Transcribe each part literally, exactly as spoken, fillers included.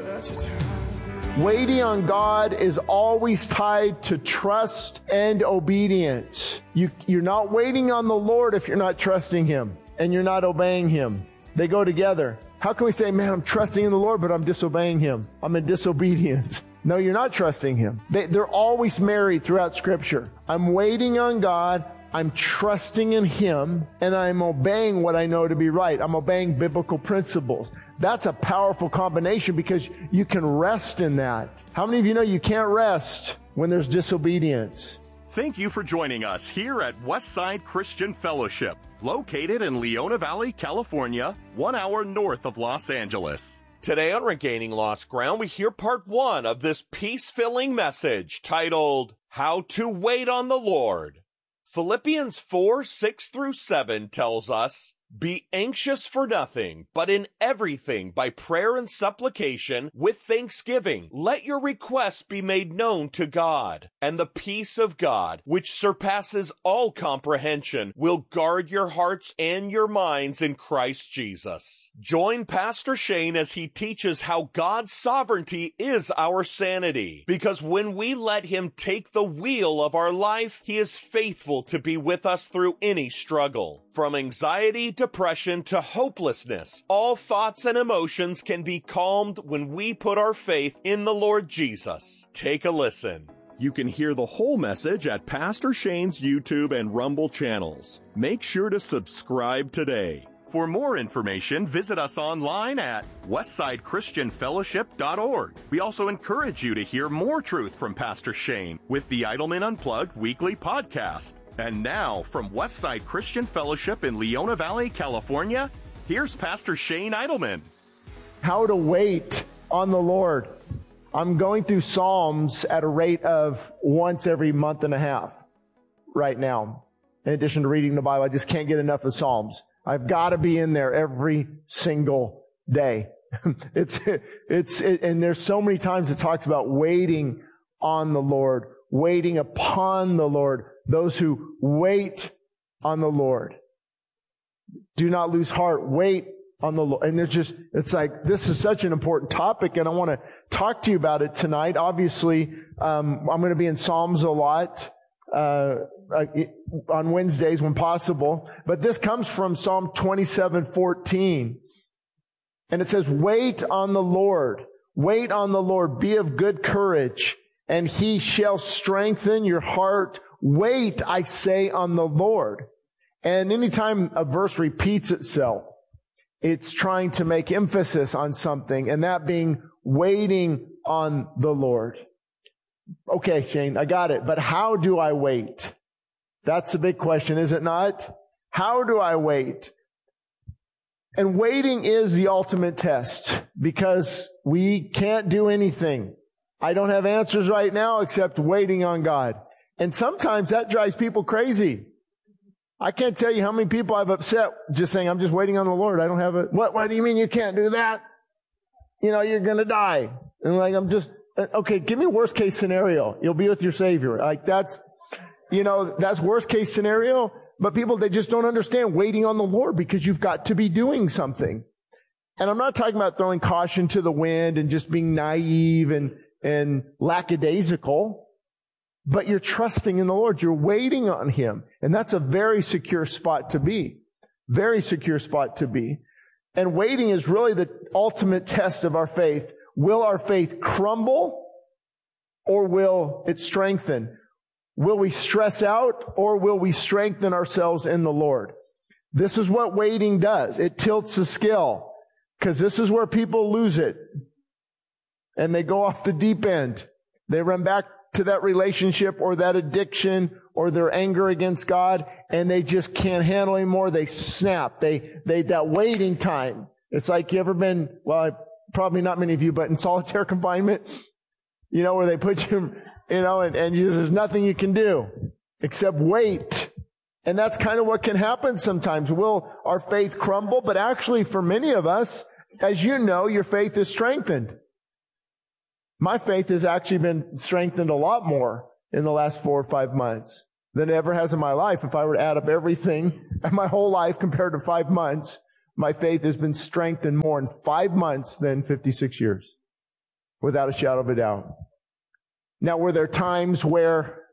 Waiting on God is always tied to trust and obedience. You, you're not waiting on the Lord if you're not trusting Him and you're not obeying Him. They go together. How can we say, man, I'm trusting in the Lord, but I'm disobeying Him? I'm in disobedience. No, you're not trusting Him. They, they're always married throughout Scripture. I'm waiting on God, I'm trusting in Him, and I'm obeying what I know to be right. I'm obeying biblical principles. That's a powerful combination because you can rest in that. How many of you know you can't rest when there's disobedience? Thank you for joining us here at Westside Christian Fellowship, located in Leona Valley, California, one hour north of Los Angeles. Today on Regaining Lost Ground, we hear part one of this peace-filling message titled, How to Wait on the Lord. Philippians four, six through seven tells us, Be anxious for nothing, but in everything by prayer and supplication with thanksgiving. Let your requests be made known to God. And the peace of God, which surpasses all comprehension, will guard your hearts and your minds in Christ Jesus. Join Pastor Shane as he teaches how God's sovereignty is our sanity. Because when we let Him take the wheel of our life, He is faithful to be with us through any struggle. From anxiety, depression to hopelessness, all thoughts and emotions can be calmed when we put our faith in the Lord Jesus. Take a listen. You can hear the whole message at Pastor Shane's YouTube and Rumble channels. Make sure to subscribe today. For more information, visit us online at westside christian fellowship dot org. We also encourage you to hear more truth from Pastor Shane with the Idleman Unplugged weekly podcast. And now, from Westside Christian Fellowship in Leona Valley, California, here's Pastor Shane Idleman. How to wait on the Lord. I'm going through Psalms at a rate of once every month and a half right now. In addition to reading the Bible, I just can't get enough of Psalms. I've got to be in there every single day. it's, it's, it, and there's so many times it talks about waiting on the Lord, waiting upon the Lord. Those who wait on the Lord. Do not lose heart. Wait on the Lord. And there's just, it's like, this is such an important topic, and I want to talk to you about it tonight. Obviously, um, I'm going to be in Psalms a lot, uh, on Wednesdays when possible. But this comes from Psalm twenty-seven fourteen. And it says, wait on the Lord. Wait on the Lord. Be of good courage, and He shall strengthen your heart. Wait, I say, on the Lord. And anytime a verse repeats itself, it's trying to make emphasis on something, and that being waiting on the Lord. Okay, Shane, I got it. But how do I wait? That's the big question, is it not? How do I wait? And waiting is the ultimate test, because we can't do anything. I don't have answers right now except waiting on God. And sometimes that drives people crazy. I can't tell you how many people I've upset just saying, I'm just waiting on the Lord. I don't have it. What, what do you mean you can't do that? You know, you're going to die. And like, I'm just, okay, give me worst case scenario. You'll be with your Savior. Like that's, you know, that's worst case scenario. But people, they just don't understand waiting on the Lord, because you've got to be doing something. And I'm not talking about throwing caution to the wind and just being naive and, and lackadaisical. But you're trusting in the Lord. You're waiting on Him. And that's a very secure spot to be. Very secure spot to be. And waiting is really the ultimate test of our faith. Will our faith crumble, or will it strengthen? Will we stress out, or will we strengthen ourselves in the Lord? This is what waiting does. It tilts the scale, because this is where people lose it. And they go off the deep end. They run back to that relationship or that addiction or their anger against God, and they just can't handle anymore. They snap. They, they, that waiting time. It's like, you ever been, well, probably not many of you, but in solitary confinement, you know, where they put you, you know, and, and you, there's nothing you can do except wait. And that's kind of what can happen sometimes. Will our faith crumble? But actually, for many of us, as you know, your faith is strengthened. My faith has actually been strengthened a lot more in the last four or five months than it ever has in my life. If I were to add up everything in my whole life compared to five months, my faith has been strengthened more in five months than fifty-six years. without a shadow of a doubt. Now, were there times where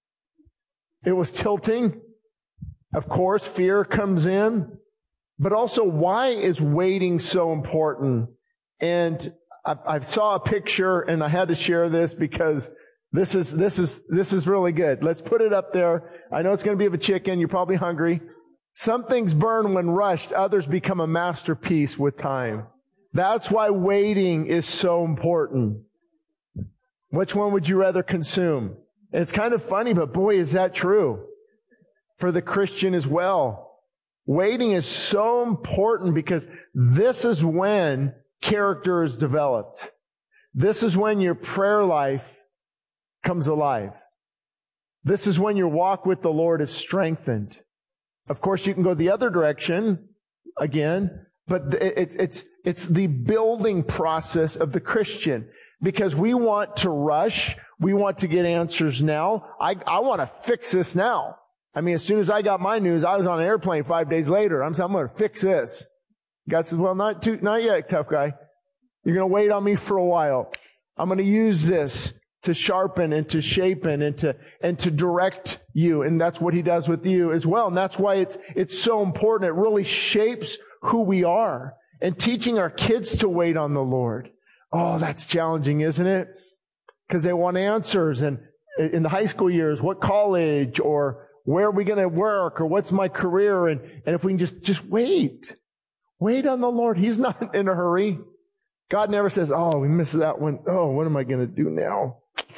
it was tilting? Of course, fear comes in. But also, why is waiting so important? And I, I saw a picture, and I had to share this because this is this is this is really good. Let's put it up there. I know it's going to be of a chicken. You're probably hungry. Some things burn when rushed. Others become a masterpiece with time. That's why waiting is so important. Which one would you rather consume? And it's kind of funny, but boy, is that true for the Christian as well. Waiting is so important because this is when character is developed. This is when your prayer life comes alive. This is when your walk with the Lord is strengthened. Of course, you can go the other direction again, but it's, it's, it's the building process of the Christian. Because we want to rush. We want to get answers now. I, I want to fix this now. I mean, as soon as I got my news, I was on an airplane five days later. I'm saying, I'm going to fix this. God says, well, not too, not yet, tough guy. You're going to wait on me for a while. I'm going to use this to sharpen and to shapen and to, and to direct you. And that's what He does with you as well. And that's why it's, it's so important. It really shapes who we are. And teaching our kids to wait on the Lord. Oh, that's challenging, isn't it? Because they want answers. And in the high school years, what college or where are we going to work or what's my career? And, and if we can just, just wait. Wait on the Lord. He's not in a hurry. God never says, oh, we missed that one. Oh, what am I going to do now?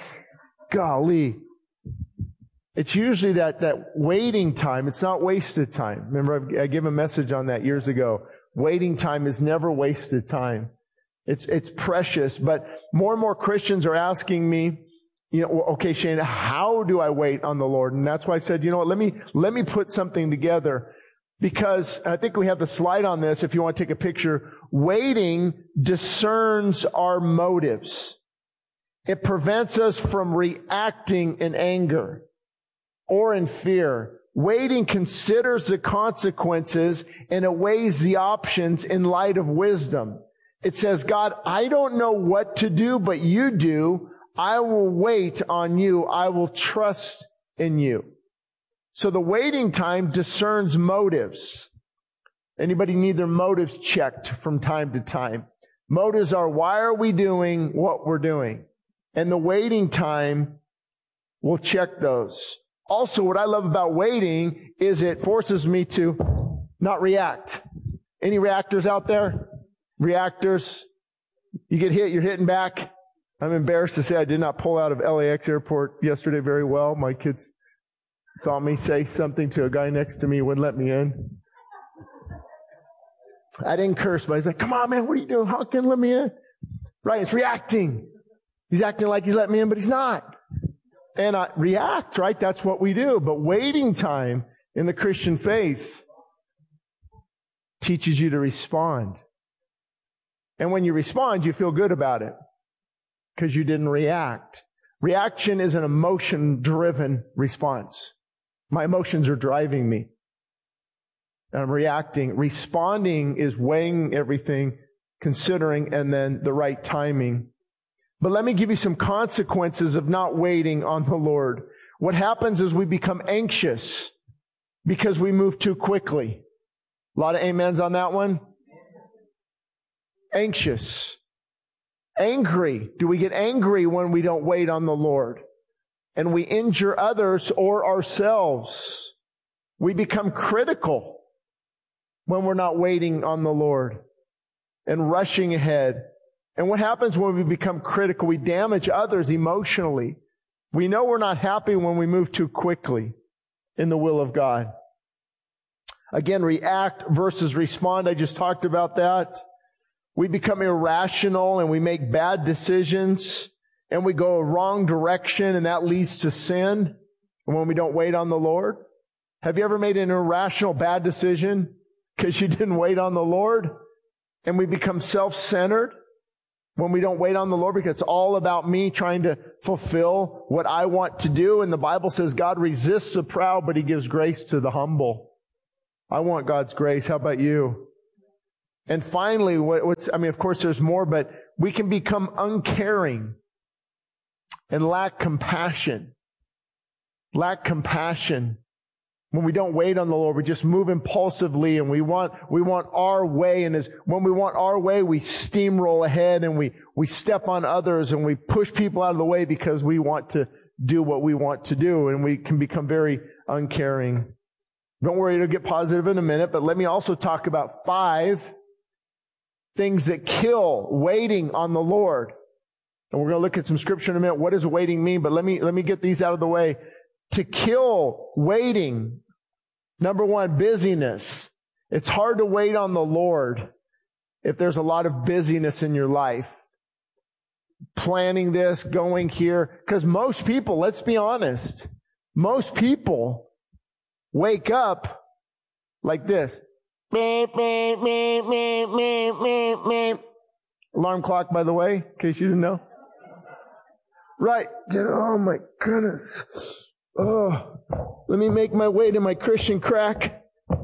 Golly. It's usually that, that waiting time. It's not wasted time. Remember, I gave a message on that years ago. Waiting time is never wasted time. It's, it's precious, but more and more Christians are asking me, you know, okay, Shane, how do I wait on the Lord? And that's why I said, you know what, let me, let me put something together because I think we have the slide on this if you want to take a picture. Waiting discerns our motives. It prevents us from reacting in anger or in fear. Waiting considers the consequences and it weighs the options in light of wisdom. It says, God, I don't know what to do, but you do. I will wait on you. I will trust in you. So the waiting time discerns motives. Anybody need their motives checked from time to time? Motives are, why are we doing what we're doing? And the waiting time will check those. Also, what I love about waiting is it forces me to not react. Any reactors out there? Reactors. You get hit, you're hitting back. I'm embarrassed to say I did not pull out of L A X airport yesterday very well. My kids saw me say something to a guy next to me, wouldn't let me in. I didn't curse, but I was like, come on, man, what are you doing? How can you let me in? Right, it's reacting. He's acting like he's letting me in, but he's not. And I react, right? That's what we do. But waiting time in the Christian faith teaches you to respond. And when you respond, you feel good about it because you didn't react. Reaction is an emotion-driven response. My emotions are driving me. I'm reacting. Responding is weighing everything, considering, and then the right timing. But let me give you some consequences of not waiting on the Lord. What happens is we become anxious because we move too quickly. A lot of amens on that one. Anxious. Angry. Do we get angry when we don't wait on the Lord? And we injure others or ourselves. We become critical when we're not waiting on the Lord and rushing ahead. And what happens when we become critical? We damage others emotionally. We know we're not happy when we move too quickly in the will of God. Again, react versus respond. I just talked about that. We become irrational and we make bad decisions and we go a wrong direction and that leads to sin when we don't wait on the Lord. Have you ever made an irrational bad decision because you didn't wait on the Lord? And we become self-centered when we don't wait on the Lord because it's all about me trying to fulfill what I want to do. And the Bible says God resists the proud, but He gives grace to the humble. I want God's grace. How about you? And finally, what's, I mean, of course there's more, but we can become uncaring and lack compassion. Lack compassion. When we don't wait on the Lord, we just move impulsively and we want, we want our way. And as, when we want our way, we steamroll ahead and we, we step on others and we push people out of the way because we want to do what we want to do. And we can become very uncaring. Don't worry, it'll get positive in a minute, but let me also talk about five things that kill waiting on the Lord. And we're going to look at some scripture in a minute. What does waiting mean? But let me, let me get these out of the way. To kill waiting, number one, busyness. It's hard to wait on the Lord if there's a lot of busyness in your life. Planning this, going here. Because most people, let's be honest, most people wake up like this. Beep, beep, beep, beep, beep, beep, beep. Alarm clock, by the way, in case you didn't know. Right. Oh my goodness. Oh, let me make my way to my Christian crack.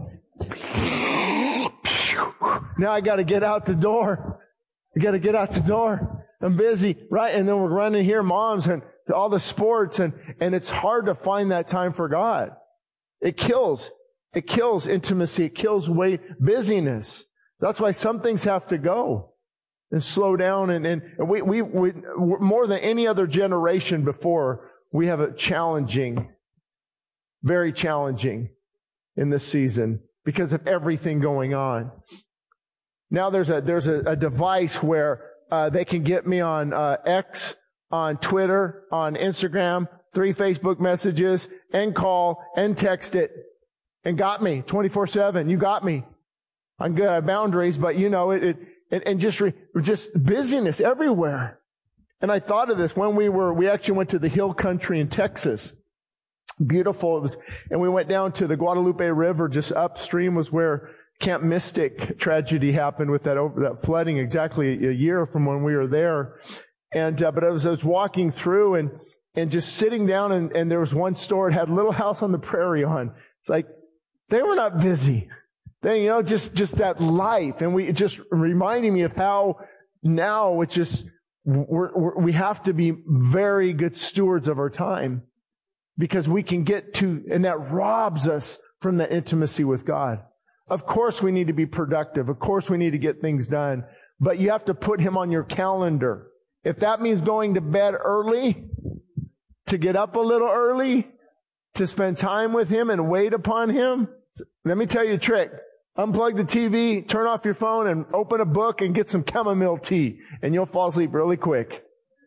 Now I got to get out the door. I got to get out the door. I'm busy, right? And then we're running here, moms and all the sports, and, and it's hard to find that time for God. It kills. It kills intimacy. It kills weight, busyness. That's why some things have to go and slow down. And, and we, we, we, more than any other generation before, we have a challenging, very challenging in this season because of everything going on. Now there's a, there's a, a device where, uh, they can get me on, uh, X, on Twitter, on Instagram, three Facebook messages, and call, and text it, and got me twenty-four seven. You got me. I'm good at boundaries, but you know, it, it, and, and just, re, just busyness everywhere. And I thought of this when we were, we actually went to the hill country in Texas. Beautiful. It was, and we went down to the Guadalupe River, just upstream was where Camp Mystic tragedy happened with that over, that flooding exactly a year from when we were there. And, uh, but I was, I was walking through and, and just sitting down and, and there was one store, it had Little House on the Prairie on. It's like, they were not busy. They, you know, just, just that life. And we, it just reminding me of how now it's just, We're, we're, we have to be very good stewards of our time because we can get to, and that robs us from the intimacy with God. Of course we need to be productive. Of course we need to get things done, but you have to put Him on your calendar. If that means going to bed early, to get up a little early, to spend time with Him and wait upon Him, let me tell you a trick. Unplug the T V, turn off your phone, and open a book and get some chamomile tea, and you'll fall asleep really quick.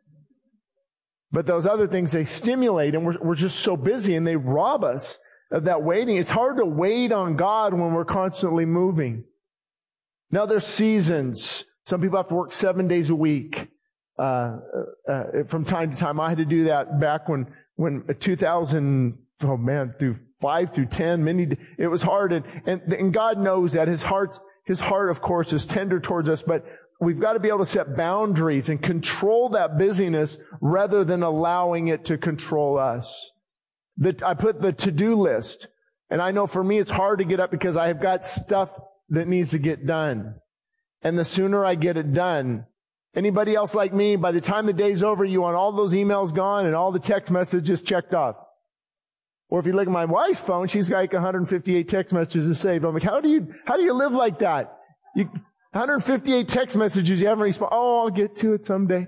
But those other things, they stimulate, and we're, we're just so busy, and they rob us of that waiting. It's hard to wait on God when we're constantly moving. Now, there's seasons. Some people have to work seven days a week uh, uh, from time to time. I had to do that back when, when two thousand, oh man, through five through ten, many, it was hard. And, and, and God knows that His heart, His heart, of course, is tender towards us, but we've got to be able to set boundaries and control that busyness rather than allowing it to control us. The, I put the to-do list, and I know for me it's hard to get up because I have got stuff that needs to get done. And the sooner I get it done, anybody else like me, by the time the day's over, you want all those emails gone and all the text messages checked off. Or if you look at my wife's phone, she's got like one hundred fifty-eight text messages saved. I'm like, how do you, how do you live like that? You, one hundred fifty-eight text messages, you haven't responded. Oh, I'll get to it someday.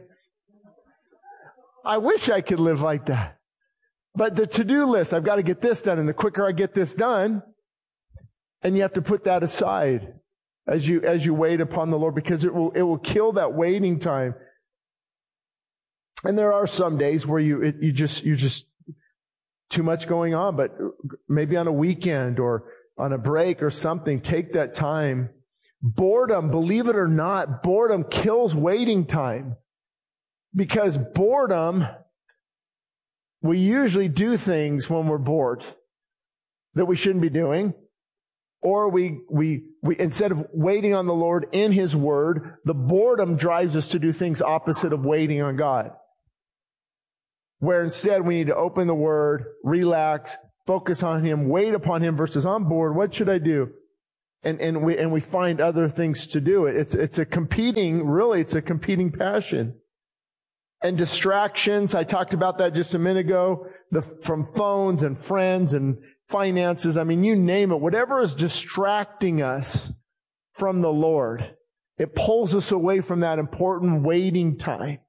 I wish I could live like that. But the to-do list, I've got to get this done, and the quicker I get this done, and you have to put that aside as you, as you wait upon the Lord, because it will, it will kill that waiting time. And there are some days where you, it, you just, you just, too much going on, but maybe on a weekend or on a break or something, take that time. Boredom, believe it or not, boredom kills waiting time. Because boredom, we usually do things when we're bored that we shouldn't be doing. Or we, we, we, instead of waiting on the Lord in His Word, the boredom drives us to do things opposite of waiting on God. Where instead we need to open the Word, relax, focus on Him, wait upon Him versus I'm bored. What should I do? And, and we, and we find other things to do. It's, it's a competing, really, it's a competing passion. And distractions, I talked about that just a minute ago, the, from phones and friends and finances. I mean, you name it. Whatever is distracting us from the Lord, it pulls us away from that important waiting time.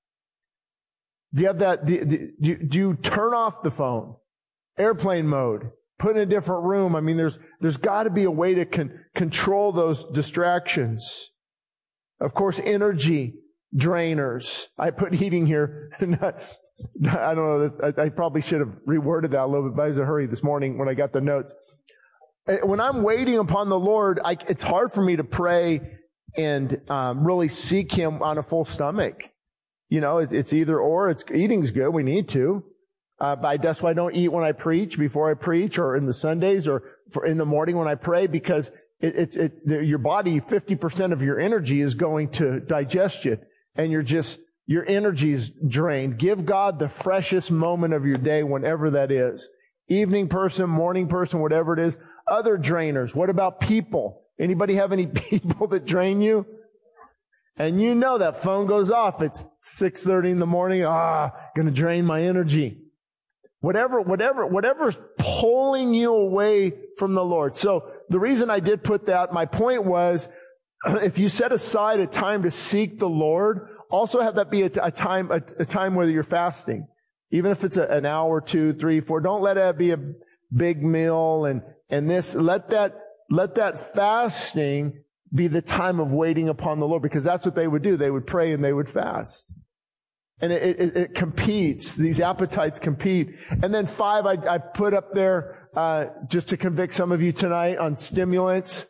Do you have that? Do, do, do you turn off the phone? Airplane mode? Put in a different room? I mean, there's, there's got to be a way to con- control those distractions. Of course, energy drainers. I put heating here. I don't know. I, I probably should have reworded that a little bit, but I was in a hurry this morning when I got the notes. When I'm waiting upon the Lord, I, it's hard for me to pray and um, really seek Him on a full stomach. You know, it, it's either or. It's eating's good. We need to. Uh, but I, that's why I don't eat when I preach, before I preach, or in the Sundays, or for in the morning when I pray, because it, it's it, your body, fifty percent of your energy is going to digestion, and you're just your energy's drained. Give God the freshest moment of your day, whenever that is. Evening person, morning person, whatever it is. Other drainers. What about people? Anybody have any people that drain you? And you know that phone goes off. It's six thirty in the morning. Ah, gonna drain my energy. Whatever, whatever, whatever's pulling you away from the Lord. So the reason I did put that, my point was, if you set aside a time to seek the Lord, also have that be a, a time, a, a time where you're fasting. Even if it's a, an hour, two, three, four, don't let that be a big meal and, and this, let that, let that fasting be the time of waiting upon the Lord, because that's what they would do. They would pray and they would fast. And it, it, it competes. These appetites compete. And then five, I, I put up there, uh, just to convict some of you tonight on stimulants,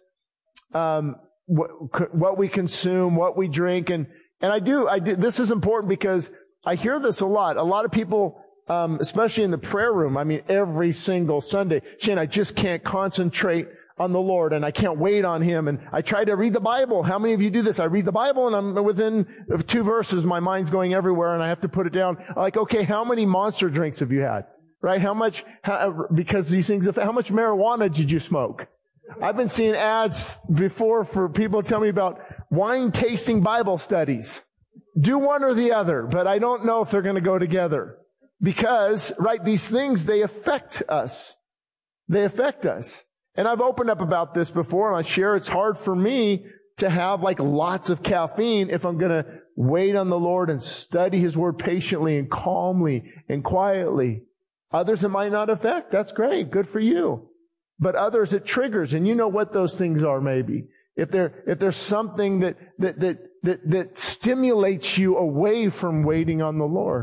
um, what, what we consume, what we drink. And, and I do, I do, this is important because I hear this a lot. A lot of people, um, especially in the prayer room, I mean, every single Sunday, Shane, I just can't concentrate on the Lord, and I can't wait on Him, and I try to read the Bible. How many of you do this? I read the Bible, and I'm within two verses, my mind's going everywhere, and I have to put it down. Like, okay, how many monster drinks have you had? Right? How much, how, because these things, how much marijuana did you smoke? I've been seeing ads before for people to tell me about wine tasting Bible studies. Do one or the other, but I don't know if they're going to go together. Because, right, these things, they affect us. They affect us. And I've opened up about this before, and I share it's hard for me to have like lots of caffeine if I'm going to wait on the Lord and study His Word patiently and calmly and quietly. Others it might not affect. That's great. Good for you. But others it triggers, and you know what those things are maybe. If there, if there's something that, that, that, that, that stimulates you away from waiting on the Lord.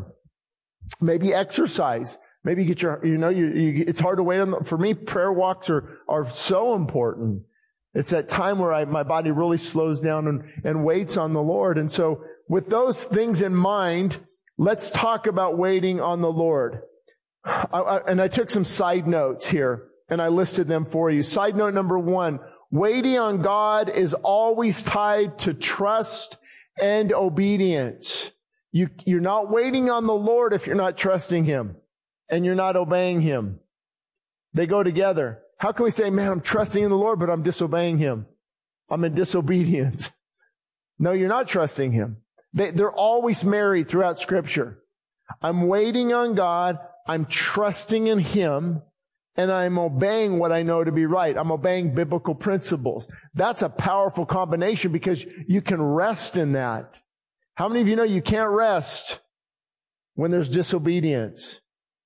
Maybe exercise. Maybe you get your, you know, you, you, it's hard to wait on the, for me, prayer walks are, are so important. It's that time where I, my body really slows down and, and waits on the Lord. And so with those things in mind, let's talk about waiting on the Lord. I, I, and I took some side notes here and I listed them for you. Side note number one, waiting on God is always tied to trust and obedience. You, you're not waiting on the Lord if you're not trusting Him. And you're not obeying Him. They go together. How can we say, man, I'm trusting in the Lord, but I'm disobeying Him? I'm in disobedience. No, you're not trusting Him. They, they're always married throughout Scripture. I'm waiting on God, I'm trusting in Him, and I'm obeying what I know to be right. I'm obeying biblical principles. That's a powerful combination because you can rest in that. How many of you know you can't rest when there's disobedience?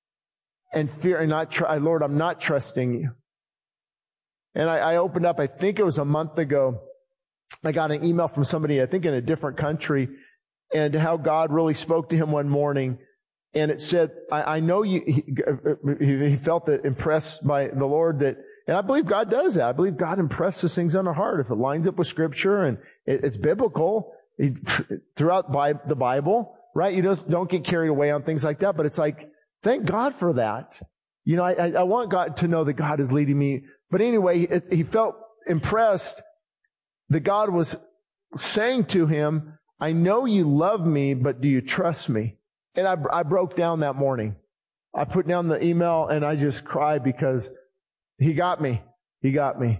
And fear, and not try, Lord, I'm not trusting You. And I, I opened up, I think it was a month ago, I got an email from somebody, I think in a different country, and how God really spoke to him one morning. And it said, I, I know you, he, he felt that impressed by the Lord that, and I believe God does that. I believe God impresses things on our heart. If it lines up with Scripture and it, it's biblical, he, throughout the Bible, right? You don't, don't get carried away on things like that, but it's like, thank God for that. You know, I, I want God to know that God is leading me. But anyway, it, he felt impressed that God was saying to him, I know you love me, but do you trust me? And I, I broke down that morning. I put down the email and I just cried because he got me. He got me.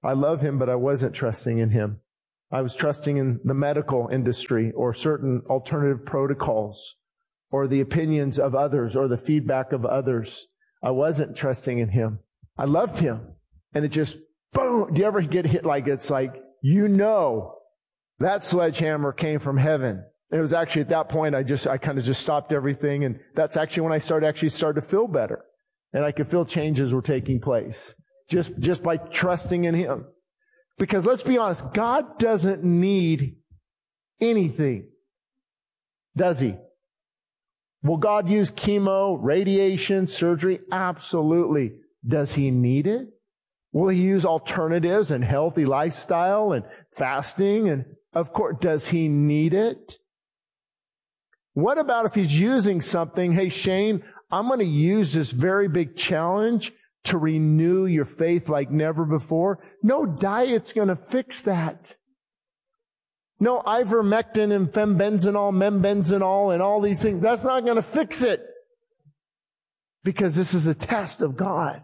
I love him, but I wasn't trusting in him. I was trusting in the medical industry or certain alternative protocols or the opinions of others or the feedback of others. I wasn't trusting in him. I loved him. And it just, boom. Do you ever get hit like it's like, you know, that sledgehammer came from heaven? And it was actually at that point, I just, I kind of just stopped everything. And that's actually when I started, actually started to feel better. And I could feel changes were taking place just, just by trusting in him. Because let's be honest, God doesn't need anything, does he? Will God use chemo, radiation, surgery? Absolutely. Does he need it? Will he use alternatives and healthy lifestyle and fasting? And of course, does he need it? What about if he's using something? Hey, Shane, I'm going to use this very big challenge to renew your faith like never before. No diet's going to fix that. No ivermectin and fembenzenol, membenzenol, and all these things. That's not going to fix it. Because this is a test of God.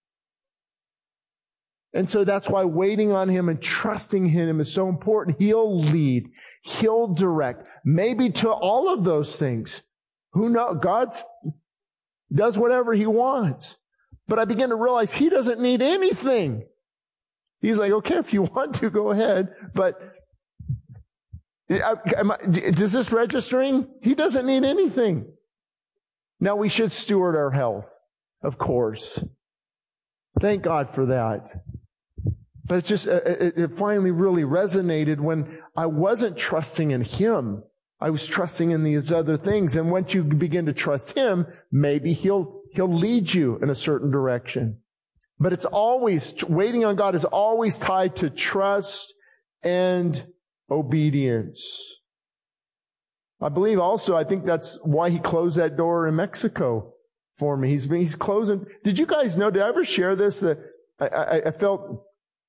And so that's why waiting on him and trusting him is so important. He'll lead. He'll direct. Maybe to all of those things. Who knows? God does whatever he wants. But I begin to realize he doesn't need anything. He's like, okay, if you want to, go ahead. But am I, is this registering? He doesn't need anything. Now, we should steward our health, of course. Thank God for that. But it's just, it, it finally really resonated when I wasn't trusting in him. I was trusting in these other things. And once you begin to trust him, maybe he'll, he'll lead you in a certain direction. But it's always, waiting on God is always tied to trust and obedience. I believe also, I think that's why he closed that door in Mexico for me. He's he's closing. Did you guys know, did I ever share this? That I, I, I felt,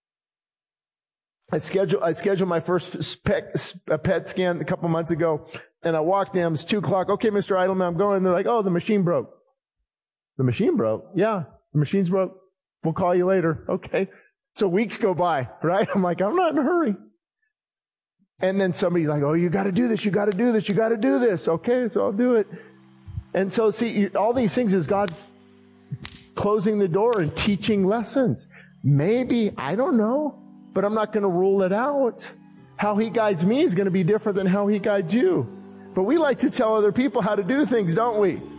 I scheduled, I scheduled my first pet, pet scan a couple months ago, and I walked in, it was two o'clock. Okay, Mister Eidelman, I'm going. And they're like, oh, the machine broke. The machine broke? Yeah, the machine's broke. We'll call you later. Okay. So weeks go by, right? I'm like, I'm not in a hurry. And then somebody's like, oh, you got to do this, you got to do this, you got to do this. Okay, so I'll do it. And so, see, all these things is God closing the door and teaching lessons. Maybe, I don't know, but I'm not going to rule it out. How he guides me is going to be different than how he guides you. But we like to tell other people how to do things, don't we?